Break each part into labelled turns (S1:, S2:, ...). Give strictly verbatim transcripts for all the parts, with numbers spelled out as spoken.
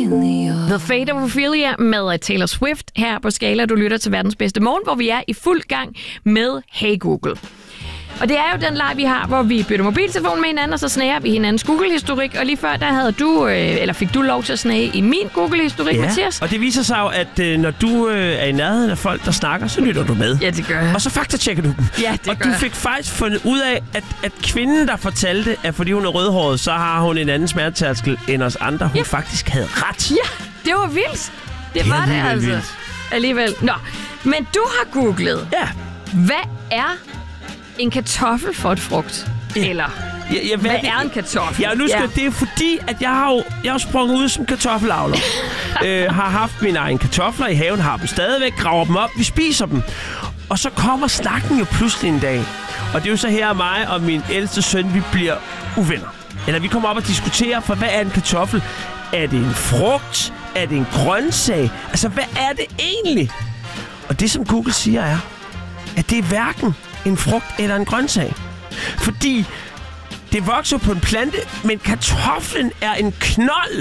S1: The Fate of Ophelia med Taylor Swift her på Skala. Du lytter til verdens bedste morgen, hvor vi er i fuld gang med Hey Google. Og det er jo den leg, vi har, hvor vi bytter mobiltelefon med hinanden, og så snager vi hinandens Google-historik. Og lige før, der havde du, øh, eller fik du lov til at snage i min Google-historik,
S2: ja,
S1: Mathias.
S2: Og det viser sig jo, at øh, når du øh, er i nærheden af folk, der snakker, så lytter du med.
S1: Ja, det gør jeg.
S2: Og så faktatjekker du dem.
S1: Ja, det
S2: og
S1: gør
S2: du
S1: jeg.
S2: fik faktisk fundet ud af, at, at kvinden, der fortalte, at fordi hun er rødhåret, så har hun en anden smertetærskel end os andre. Hun
S1: ja.
S2: faktisk havde ret.
S1: Ja, det var vildt. Det,
S2: det
S1: var det altså.
S2: Vildt.
S1: Alligevel. Nå, men du har googlet.
S2: Ja.
S1: Hvad er en kartoffel for et frugt? Ja. Eller,
S2: ja, ja, hvad,
S1: hvad er en kartoffel?
S2: Ja, nu skal ja. det er fordi, at jeg har jo jeg har sprunget ud som kartoffelavler. øh, har haft mine egne kartofler i haven, har dem stadigvæk, graver dem op, vi spiser dem. Og så kommer snakken jo pludselig en dag. Og det er jo så her mig og min ældste søn, vi bliver uvenner. Eller vi kommer op og diskuterer, for hvad er en kartoffel? Er det en frugt? Er det en grøntsag? Altså, hvad er det egentlig? Og det, som Google siger, er, at det er hverken en frugt eller en grøntsag. Fordi det vokser på en plante, men kartoflen er en knold.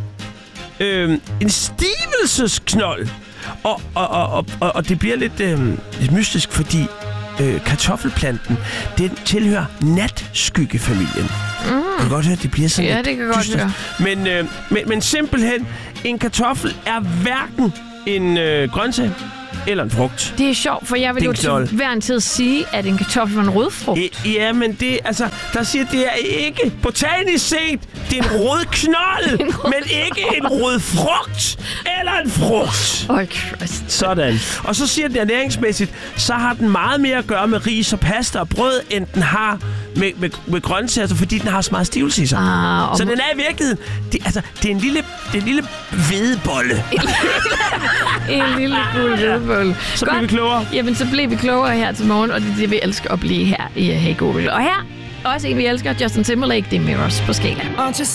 S2: Øhm, en stivelsesknold. Og, og, og, og, og det bliver lidt, øhm, lidt mystisk, fordi øh, kartoffelplanten, den tilhører natskyggefamilien. Mm. Kan du godt høre, det bliver sådan
S1: ja,
S2: lidt
S1: det kan godt høre.
S2: Men, øh, men, men simpelthen, en kartoffel er hverken en øh, grøntsag eller en frugt.
S1: Det er sjovt, for jeg vil jo til hver en tid sige, at en kartoffel er en rødfrugt.
S2: I, ja, men det, altså, der siger, det er ikke, botanisk set, det er en rød knold, men ikke en rød frugt eller en frugt.
S1: Åh, oh, Christ.
S2: Sådan. Og så siger den ernæringsmæssigt, så har den meget mere at gøre med ris og pasta og brød, end den har med, med, med grøntsager, fordi den har så meget stivelse i sig.
S1: Ah,
S2: så den er i virkeligheden, det, altså, det er en lille, det er en lille hvedebolle.
S1: En lille gul hvedebolle.
S2: Så bliver vi klogere.
S1: Jamen, så bliver vi klogere her til morgen, og det er det, vi elsker at blive her i Hey Google. Og her, også en, vi elsker, Justin Timberlake, det er Mirrors på Skala.